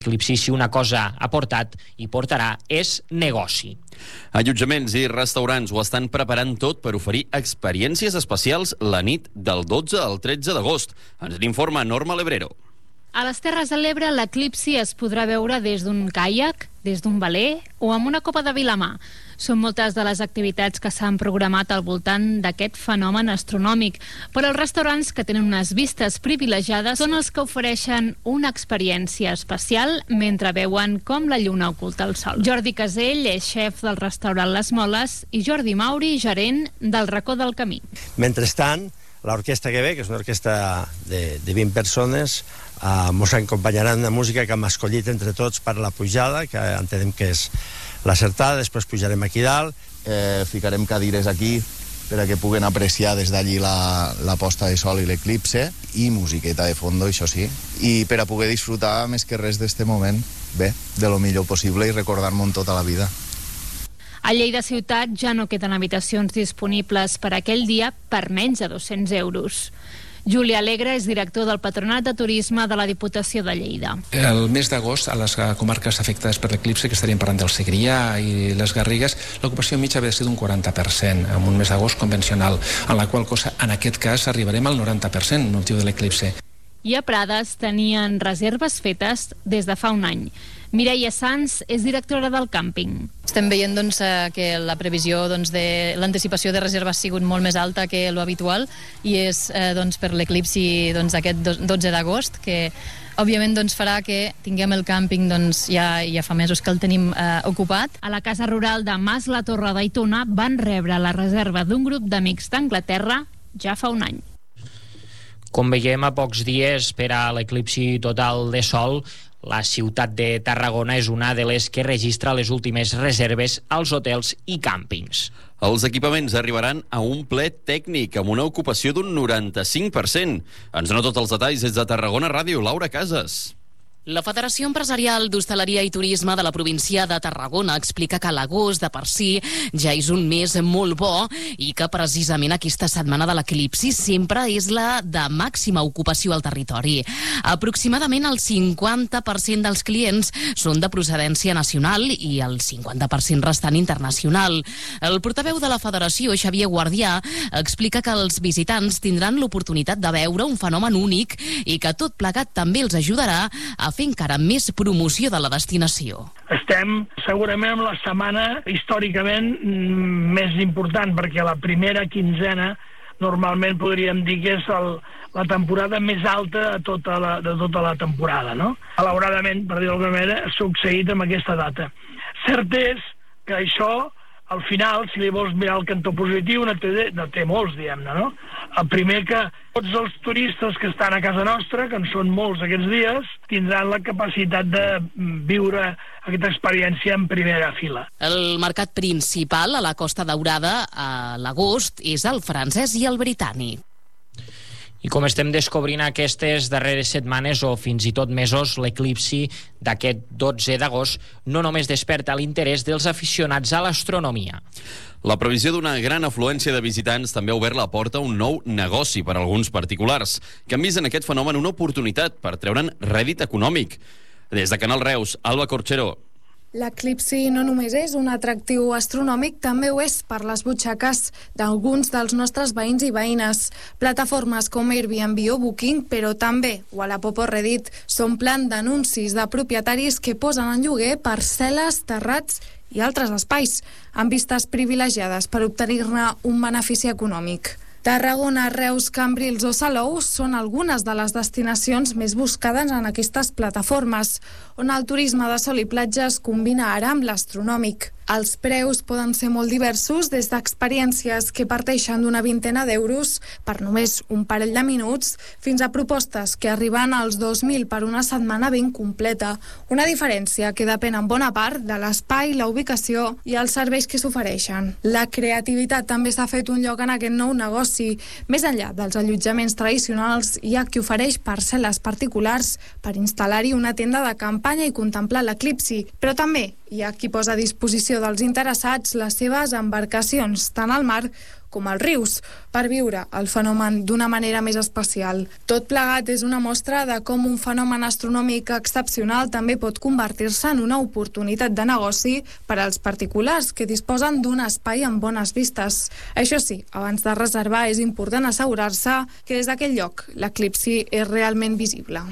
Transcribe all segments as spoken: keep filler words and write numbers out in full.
Eclipsi, si una cosa ha portat i portarà, és negoci. Allotjaments i restaurants ho estan preparant tot per oferir experiències especials la nit del dotze al tretze d'agost. Ens n'informa Norma Lebrero. A les Terres de l'Ebre, l'eclipsi es podrà veure des d'un caiac, des d'un veler o amb una copa de vi a la mà. Són moltes de les activitats que s'han programat al voltant d'aquest fenomen astronòmic, però els restaurants que tenen unes vistes privilegiades són els que ofereixen una experiència especial mentre veuen com la lluna oculta el sol. Jordi Casell és xef del restaurant Les Moles i Jordi Mauri, gerent del Racó del Camí. Mentrestant, l'orquestra que ve, que és una orquestra de, de vint persones, Uh, ens acompanyaran una música que hem escollit entre tots per la pujada, que entenem que és l'acertada. Després pujarem aquí dalt. Eh, ficarem cadires aquí per a que puguen apreciar des d'allí la, la posta de sol i l'eclipse, i musiqueta de fondo, això sí, i per a poder disfrutar més que res d'este moment, bé, de lo millor possible i recordar-m'ho tota la vida. A Lleida ciutat ja no queden habitacions disponibles per aquell dia per menys de dos-cents euros. Juli Alegre és director del Patronat de Turisme de la Diputació de Lleida. El mes d'agost, a les comarques afectades per l'eclipsi, que estaríem parlant del Segrià i les Garrigues, l'ocupació mitja havia de ser d'un quaranta per cent, en un mes d'agost convencional, en la qual cosa, en aquest cas, arribarem al noranta per cent, amb motiu de l'eclipsi. I a Prades tenien reserves fetes des de fa un any. Mireia Sanz és directora del càmping. Estem veient doncs, que la previsió doncs, de l'anticipació de reserves ha sigut molt més alta que l'habitual, i és eh, doncs, per l'eclipsi doncs, aquest dotze d'agost, que òbviament doncs, farà que tinguem el càmping, doncs, ja, ja fa mesos que el tenim eh, ocupat. A la casa rural de Mas la Torre d'Aitona van rebre la reserva d'un grup d'amics d'Anglaterra ja fa un any. Com veiem, a pocs dies per a l'eclipsi total de sol, la ciutat de Tarragona és una de les que registra les últimes reserves als hotels i càmpings. Els equipaments arribaran a un ple tècnic amb una ocupació d'un noranta-cinc per cent. Ens dona tots els detalls des de Tarragona Ràdio, Laura Casas. La Federació Empresarial d'Hostaleria i Turisme de la província de Tarragona explica que l'agost de per si ja és un mes molt bo i que precisament aquesta setmana de l'eclipsi sempre és la de màxima ocupació al territori. Aproximadament el cinquanta per cent dels clients són de procedència nacional i el cinquanta per cent restant internacional. El portaveu de la Federació, Xavier Guardià, explica que els visitants tindran l'oportunitat de veure un fenomen únic i que tot plegat també els ajudarà a fer encara més promoció de la destinació. Estem segurament en la setmana històricament més important, perquè la primera quinzena normalment podríem dir que és el, la temporada més alta de tota la, de tota la temporada, no? Malauradament, per dir-ho d'alguna manera, ha succeït amb aquesta data. Cert és que això, al final, si li vols mirar el cantó positiu, no té, no té molts, diguem-ne, no? El primer, que tots els turistes que estan a casa nostra, que en són molts aquests dies, tindran la capacitat de viure aquesta experiència en primera fila. El mercat principal a la Costa Daurada a l'agost és el francès i el britànic. I com estem descobrint aquestes darreres setmanes o fins i tot mesos, l'eclipsi d'aquest dotze d'agost no només desperta l'interès dels aficionats a l'astronomia. La previsió d'una gran afluència de visitants també ha obert la porta a un nou negoci per a alguns particulars, que han vist en aquest fenomen una oportunitat per treure'n rèdit econòmic. Des de Canal Reus, Alba Corchero. L'eclipsi no només és un atractiu astronòmic, també ho és per les butxaques d'alguns dels nostres veïns i veïnes. Plataformes com Airbnb o Booking, però també Wallapop o Reddit, s'omplen d'anuncis de propietaris que posen en lloguer parcel·les, terrats i altres espais, amb vistes privilegiades per obtenir-ne un benefici econòmic. Tarragona, Reus, Cambrils o Salou són algunes de les destinacions més buscades en aquestes plataformes, on el turisme de sol i platja es combina ara amb l'astronòmic. Els preus poden ser molt diversos, des d'experiències que parteixen d'una vintena d'euros per només un parell de minuts, fins a propostes que arriben als dos mil per una setmana ben completa. Una diferència que depèn en bona part de l'espai, la ubicació i els serveis que s'ofereixen. La creativitat també s'ha fet un lloc en aquest nou negoci. Més enllà dels allotjaments tradicionals, hi ha qui ofereix parcel·les particulars per instal·lar-hi una tenda de campanya i contemplar l'eclipsi, però també Hi ha qui posa a disposició dels interessats les seves embarcacions, tant al mar com als rius, per viure el fenomen d'una manera més especial. Tot plegat és una mostra de com un fenomen astronòmic excepcional també pot convertir-se en una oportunitat de negoci per als particulars que disposen d'un espai amb bones vistes. Això sí, abans de reservar és important assegurar-se que des d'aquell lloc l'eclipsi és realment visible.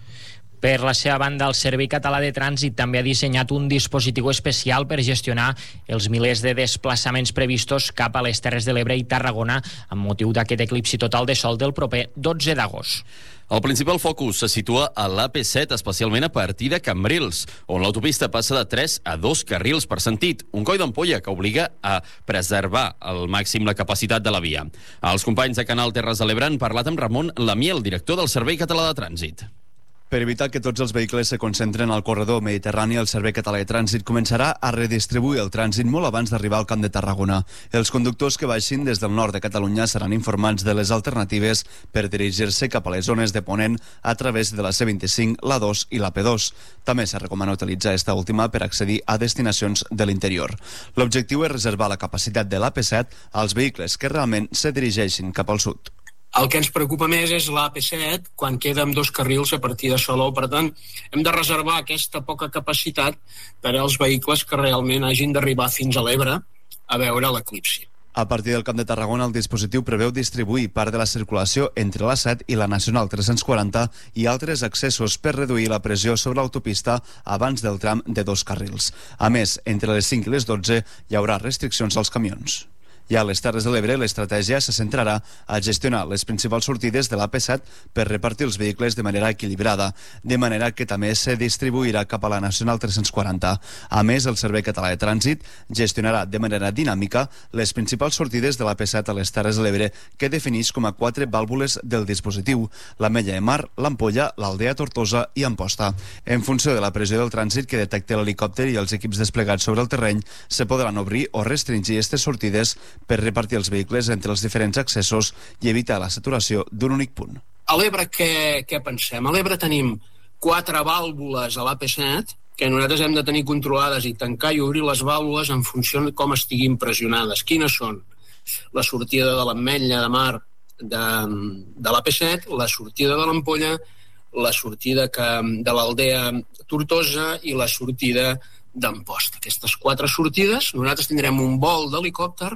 Per la seva banda, el Servei Català de Trànsit també ha dissenyat un dispositiu especial per gestionar els milers de desplaçaments previstos cap a les Terres de l'Ebre i Tarragona amb motiu d'aquest eclipsi total de sol del proper dotze d'agost. El principal focus se situa a l'A P set, especialment a partir de Cambrils, on l'autopista passa de tres a dos carrils per sentit, un coll d'ampolla que obliga a preservar al màxim la capacitat de la via. Els companys de Canal Terres de l'Ebre han parlat amb Ramon Lamiel, director del Servei Català de Trànsit. Per evitar que tots els vehicles se concentren al corredor mediterrani, el Servei Català de Trànsit començarà a redistribuir el trànsit molt abans d'arribar al Camp de Tarragona. Els conductors que baixin des del nord de Catalunya seran informats de les alternatives per dirigir-se cap a les zones de Ponent a través de la C vint-i-cinc, la dos i la P dos. També se recomana utilitzar esta última per accedir a destinacions de l'interior. L'objectiu és reservar la capacitat de l'A P set als vehicles que realment se dirigeixin cap al sud. El que ens preocupa més és l'A P set, quan queda amb dos carrils a partir de Salou. Per tant, hem de reservar aquesta poca capacitat per als vehicles que realment hagin d'arribar fins a l'Ebre a veure l'eclipsi. A partir del Camp de Tarragona, el dispositiu preveu distribuir part de la circulació entre l'A set i la Nacional tres-cents quaranta i altres accessos per reduir la pressió sobre l'autopista abans del tram de dos carrils. A més, entre les cinc i les dotze hi haurà restriccions als camions. I a les Terres de l'Ebre, l'estratègia se centrarà a gestionar les principals sortides de l'A P set per repartir els vehicles de manera equilibrada, de manera que també se distribuirà cap a la Nacional tres-cents quaranta. A més, el Servei Català de Trànsit gestionarà de manera dinàmica les principals sortides de l'A P set a les Terres de l'Ebre, que defineix com a quatre vàlvules del dispositiu: l'Ametlla de Mar, l'Ampolla, l'Aldea Tortosa i Amposta. En funció de la pressió del trànsit que detecta l'helicòpter i els equips desplegats sobre el terreny, se podran obrir o restringir aquestes sortides per repartir els vehicles entre els diferents accessos i evitar la saturació d'un únic punt. A l'Ebre què, què pensem? A l'Ebre tenim quatre vàlvules a l'A P set que nosaltres hem de tenir controlades i tancar i obrir les vàlvules en funció de com estiguin pressionades. Quines són? La sortida de l'Ametlla de Mar de, de l'A P set, la sortida de l'Ampolla, la sortida que, de l'Aldea Tortosa i la sortida d'Amposta. Aquestes quatre sortides, nosaltres tindrem un vol d'helicòpter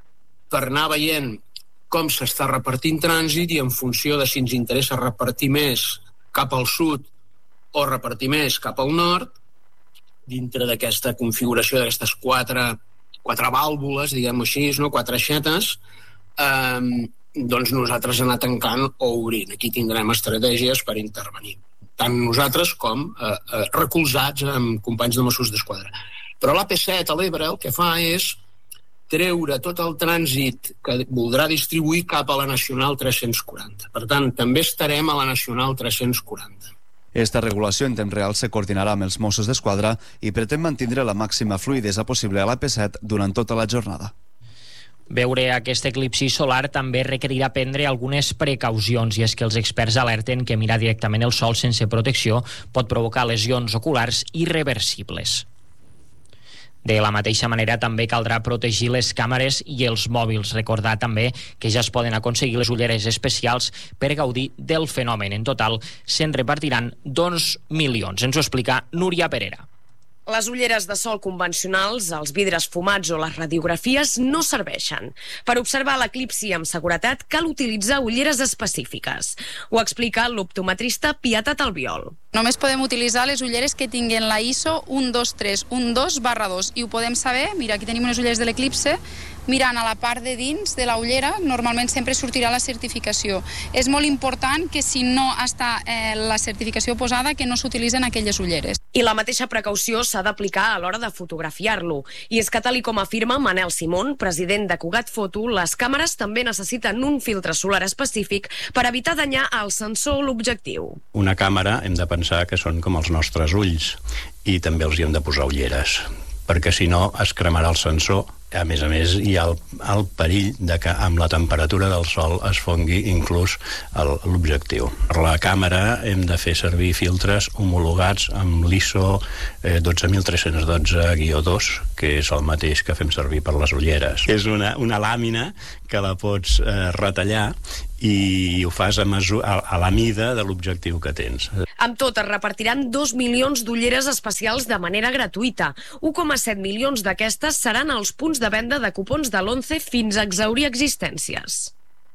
per anar veient com s'està repartint trànsit i en funció de si ens interessa repartir més cap al sud o repartir més cap al nord, dintre d'aquesta configuració d'aquestes quatre, quatre vàlvules, diguem-ho així, no? quatre aixetes, eh, doncs nosaltres anar tancant o obrint. Aquí tindrem estratègies per intervenir, tant nosaltres com eh, eh, recolzats amb companys de Mossos d'Esquadra. Però l'A P set a l'Ebre el que fa és treure tot el trànsit que voldrà distribuir cap a la Nacional tres-cents quaranta. Per tant, també estarem a la Nacional tres-cents quaranta. Esta regulació en temps real se coordinarà amb els Mossos d'Esquadra i pretén mantindre la màxima fluïdesa possible a l'A P set durant tota la jornada. Veure aquest eclipsi solar també requerirà prendre algunes precaucions, i és que els experts alerten que mirar directament el sol sense protecció pot provocar lesions oculars irreversibles. De la mateixa manera, també caldrà protegir les càmeres i els mòbils. Recordar també que ja es poden aconseguir les ulleres especials per gaudir del fenomen. En total, se'n repartiran dos milions. Ens ho explica Núria Perera. Les ulleres de sol convencionals, els vidres fumats o les radiografies no serveixen. Per observar l'eclipsi amb seguretat cal utilitzar ulleres específiques. Ho explica l'optometrista Pietat Albiol. Només podem utilitzar les ulleres que tinguin la I S O un dos tres un dos barra dos i ho podem saber, mira, aquí tenim unes ulleres de l'eclipse, mirant a la part de dins de la ullera, normalment sempre sortirà la certificació. És molt important que si no està eh, la certificació posada, que no s'utilitzen aquelles ulleres. I la mateixa precaució s'ha d'aplicar a l'hora de fotografiar-lo. I és que, tal i com afirma Manel Simón, president de Cugat Foto, les càmeres també necessiten un filtre solar específic per evitar danyar el sensor o l'objectiu. Una càmera hem de pensar que són com els nostres ulls i també els hi hem de posar ulleres, perquè si no es cremarà el sensor A més a més, hi ha el, el perill de que amb la temperatura del sol es fongui inclús el- l'objectiu. Per la càmera hem de fer servir filtres homologats amb l'I S O eh, dotze mil tres-cents dotze guió dos, que és el mateix que fem servir per les ulleres. És una, una làmina que la pots eh, retallar i ho fas a, mesu- a, a la mida de l'objectiu que tens. Amb tot, es repartiran dos milions d'ulleres especials de manera gratuïta. un coma set milions d'aquestes seran als punts de venda de cupons de l'Once fins a exhaurir existències.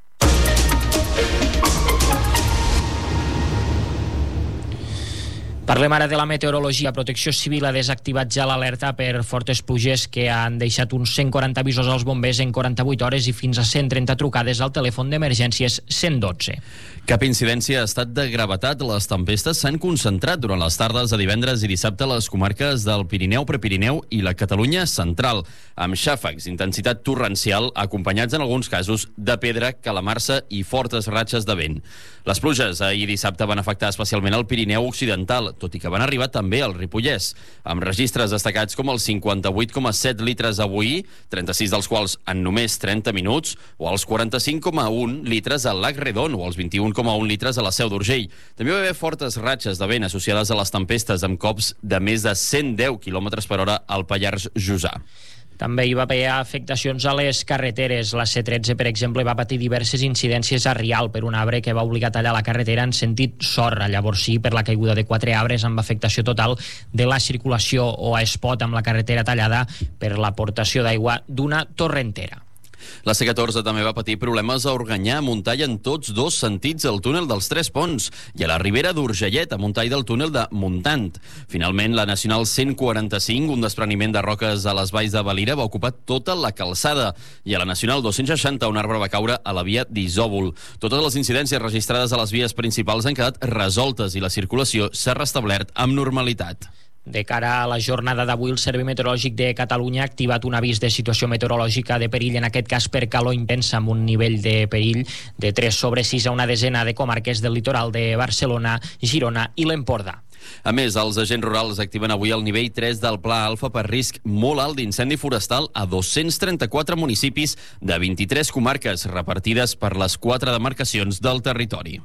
Parlem ara de la meteorologia. Protecció Civil ha desactivat ja l'alerta per fortes pluges que han deixat uns cent quaranta avisos als bombers en quaranta-vuit hores i fins a cent trenta trucades al telèfon d'emergències cent dotze. Cap incidència ha estat de gravetat. Les tempestes s'han concentrat durant les tardes de divendres i dissabte a les comarques del Pirineu, Prepirineu i la Catalunya central, amb xàfecs, intensitat torrencial, acompanyats en alguns casos de pedra, calamarsa i fortes ratxes de vent. Les pluges ahir dissabte van afectar especialment el Pirineu occidental, tot i que van arribar també al Ripollès, amb registres destacats com els cinquanta-vuit coma set litres avui, trenta-sis dels quals en només trenta minuts, o els quaranta-cinc coma un litres al Lac Redon o els vint-i-un coma un litres a la Seu d'Urgell. També va haver fortes ratxes de vent associades a les tempestes amb cops de més de cent deu quilòmetres per hora al Pallars Jussà. També hi va haver afectacions a les carreteres. La C tretze, per exemple, va patir diverses incidències a Rial per un arbre que va obligar a tallar la carretera en sentit sorra. Llavors sí, per la caiguda de quatre arbres amb afectació total de la circulació, o a Espot amb la carretera tallada per l'aportació d'aigua d'una torrentera. La C catorze també va patir problemes a Organyà, a Montall en tots dos sentits al túnel dels Tres Ponts i a la Ribera d'Urgellet, a Montall del túnel de Montant. Finalment, la Nacional cent quaranta-cinc, un despreniment de roques a les valls de Valira, va ocupar tota la calçada i a la Nacional dos-cents seixanta un arbre va caure a la via d'Isòvol. Totes les incidències registrades a les vies principals han quedat resoltes i la circulació s'ha restablert amb normalitat. De cara a la jornada d'avui, el Servei Meteorològic de Catalunya ha activat un avís de situació meteorològica de perill, en aquest cas per calor intensa, amb un nivell de perill de tres sobre sis a una desena de comarques del litoral de Barcelona, Girona i l'Empordà. A més, els agents rurals activen avui el nivell tres del Pla Alfa per risc molt alt d'incendi forestal a dos-cents trenta-quatre municipis de vint-i-tres comarques repartides per les quatre demarcacions del territori.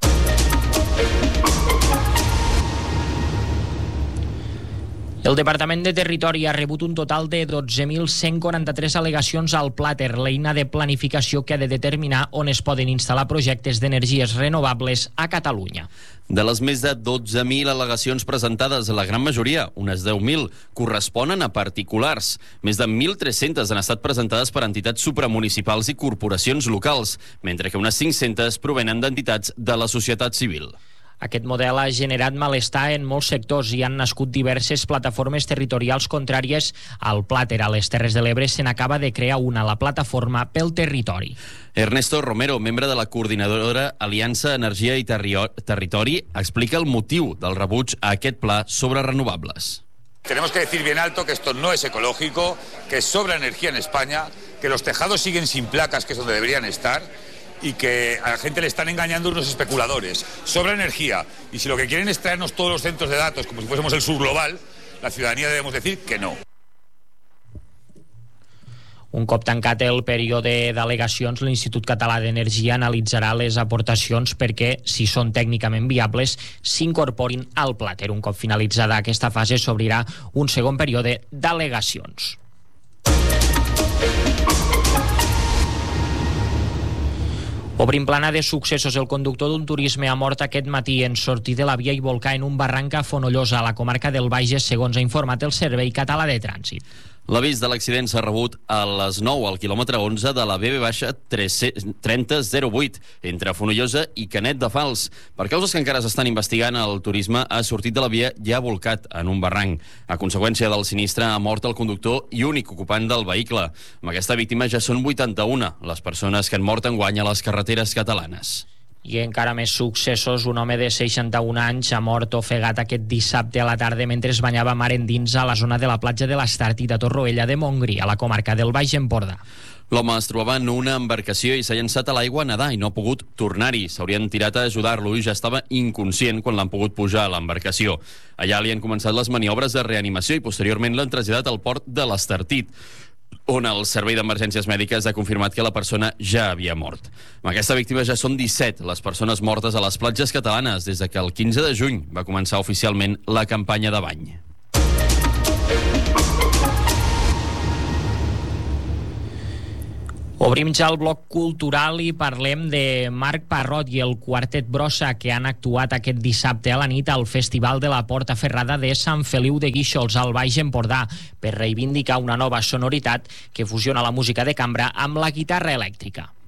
El Departament de Territori ha rebut un total de dotze mil cent quaranta-tres al·legacions al Plater, l'eina de planificació que ha de determinar on es poden instal·lar projectes d'energies renovables a Catalunya. De les més de dotze mil al·legacions presentades, la gran majoria, unes deu mil, corresponen a particulars. Més de mil tres-centes han estat presentades per entitats supramunicipals i corporacions locals, mentre que unes cinc-centes provenen d'entitats de la societat civil. Aquest model ha generat malestar en molts sectors i han nascut diverses plataformes territorials contràries al Plater. A les Terres de l'Ebre se n'acaba de crear una, la Plataforma pel Territori. Ernesto Romero, membre de la coordinadora Aliança Energia i Territori, explica el motiu del rebuig a aquest pla sobre renovables. Tenemos que decir bien alto que esto no es ecológico, que sobra energía en España, que los tejados siguen sin placas, que es donde deberían estar, y que a la gente le están engañando unos especuladores. Sobra energía, y si lo que quieren es traernos todos los centros de datos como si fuésemos el sur global, la ciudadanía debemos decir que no. Un cop tancat el període d'al·legacions, l'Institut Català d'Energia analitzarà les aportacions perquè, si són tècnicament viables, s'incorporin al Plater. Un cop finalitzada aquesta fase, s'obrirà un segon període d'al·legacions. Obrim plana de successos. El conductor d'un turisme ha mort aquest matí en sortir de la via i volcar en un barranc a Fonollosa, a la comarca del Bages, segons ha informat el Servei Català de Trànsit. L'avís de l'accident s'ha rebut a les nou al quilòmetre onze de la B B trenta zero vuit entre Fonollosa i Canet de Fals. Per causes que encara s'estan investigant, el turisme ha sortit de la via i ha volcat en un barranc. A conseqüència del sinistre ha mort el conductor i únic ocupant del vehicle. Amb aquesta víctima ja són vuitanta-una les persones que han mort enguany a les carreteres catalanes. I encara més successos. Un home de seixanta-un anys ha mort ofegat aquest dissabte a la tarda mentre es banyava mar endins a la zona de la platja de l'Estartit a Torroella de Montgrí, a la comarca del Baix Empordà. L'home es trobava en una embarcació i s'ha llançat a l'aigua a nedar i no ha pogut tornar-hi. S'haurien tirat a ajudar-lo i ja estava inconscient quan l'han pogut pujar a l'embarcació. Allà li han començat les maniobres de reanimació i posteriorment l'han traslladat al port de l'Estartit. on el Servei d'Emergències Mèdiques ha confirmat que la persona ja havia mort. Amb aquesta víctima ja són disset les persones mortes a les platges catalanes des de que el quinze de juny va començar oficialment la campanya de bany. Obrim ja el bloc cultural i parlem de Marc Parrot i el Quartet Brossa, que han actuat aquest dissabte a la nit al Festival de la Porta Ferrada de Sant Feliu de Guíxols, al Baix Empordà, per reivindicar una nova sonoritat que fusiona la música de cambra amb la guitarra elèctrica.